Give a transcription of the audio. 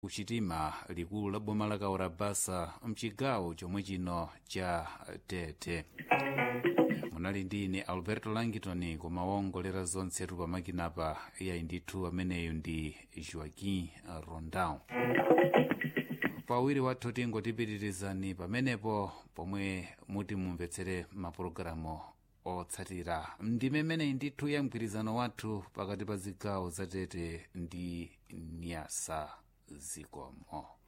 kuchitima likulu la boma la Kaurabasa mchigawo chomwe chino cha Tete. Munali ndine Alberto Langitoni kumawongolera zonsetu pamakinapa iya ndithu ameneyu ndi Joaquim Rondão. Pawiri wathu tingotipitirizani pamenepo pomwe muti mumvetsere mapulogalamu otsatira ndime mene ndithu ya mgwirizano wathu pakati pa zigawo za Tete ndi Niasa zikomo.